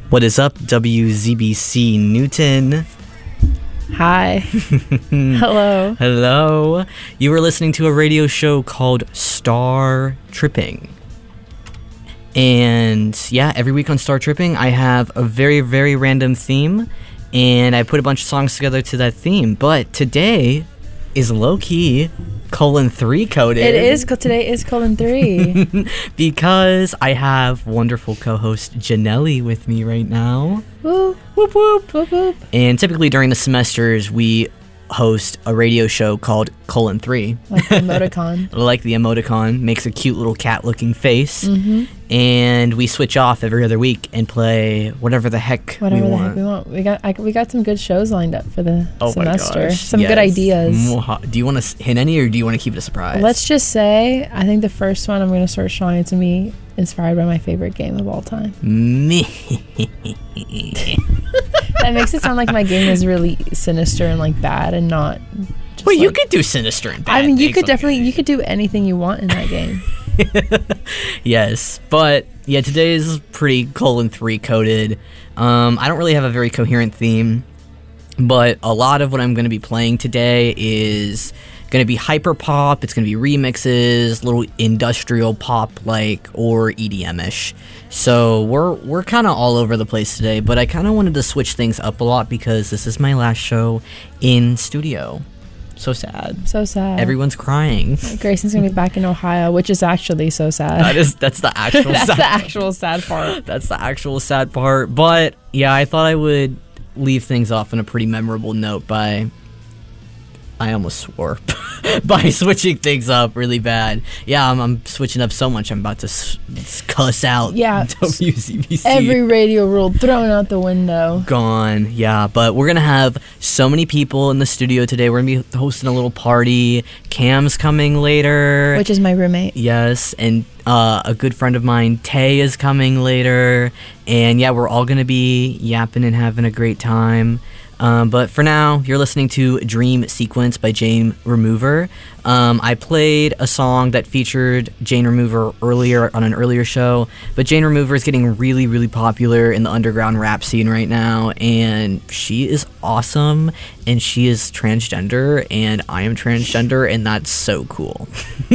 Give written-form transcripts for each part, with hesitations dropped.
What is up, WZBC Newton? Hi. Hello. Hello. You were listening to a radio show called Star Tripping. And yeah, every week on Star Tripping, I have a very, very random theme, and I put a bunch of songs together to that theme. But today is low-key :3 coded. It is. Today is :3. Because I have wonderful co-host Janelli with me right now. Woo. Whoop, whoop. Whoop, whoop. And typically during the semesters, we host a radio show called :3. Like the emoticon. Like the emoticon. Makes a cute little cat-looking face. Mm-hmm. And we switch off every other week and play whatever the heck we want. We got some good shows lined up for the semester. My gosh. Some good ideas. Do you want to hit any, or do you want to keep it a surprise? Let's just say, I think the first one I'm going to start showing to me inspired by my favorite game of all time. Me. That makes it sound like my game is really sinister and like bad and not. Well, you could do sinister and bad. I mean, you could do anything you want in that game. Yes, but yeah, today is pretty :3 coded. I don't really have a very coherent theme, but a lot of what I'm going to be playing today is going to be hyper pop. It's going to be remixes, little industrial pop like, or EDM-ish. So we're kind of all over the place today, but I kind of wanted to switch things up a lot because this is my last show in studio. So sad. So sad. Everyone's crying. Grayson's gonna be back in Ohio, which is actually so sad. That's the actual That's the actual sad part. That's the actual sad part. But yeah, I thought I would leave things off on a pretty memorable note by, I almost swore, by switching things up really bad. Yeah, I'm switching up so much I'm about to cuss out. Yeah. WZBC. Every radio rule thrown out the window. Gone. Yeah, but we're going to have so many people in the studio today. We're going to be hosting a little party. Cam's coming later. Which is my roommate. Yes, and a good friend of mine, Tay, is coming later. And yeah, we're all going to be yapping and having a great time. But for now, you're listening to Dream Sequence by Jane Remover. I played a song that featured Jane Remover earlier on an earlier show, but Jane Remover is getting really, really popular in the underground rap scene right now, and she is awesome, and she is transgender, and I am transgender, and that's so cool.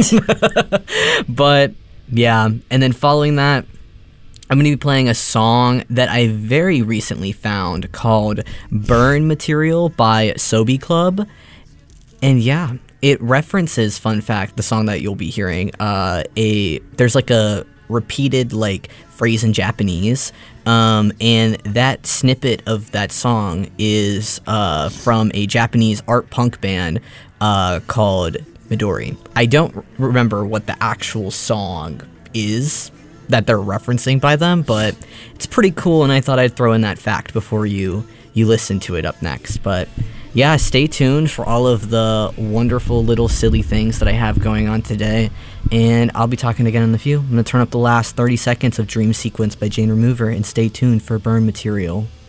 But yeah, and then following that, I'm going to be playing a song that I very recently found called Burn Material by Sobi Club. And yeah, it references, fun fact, the song that you'll be hearing. There's like a repeated like phrase in Japanese. And that snippet of that song is from a Japanese art punk band called Midori. I don't remember what the actual song is that they're referencing by them, but it's pretty cool, and I thought I'd throw in that fact before you listen to it up next. But yeah, stay tuned for all of the wonderful little silly things that I have going on today, and I'll be talking again in a few. I'm going to turn up the last 30 seconds of Dream Sequence by Jane Remover, and stay tuned for Burn Material.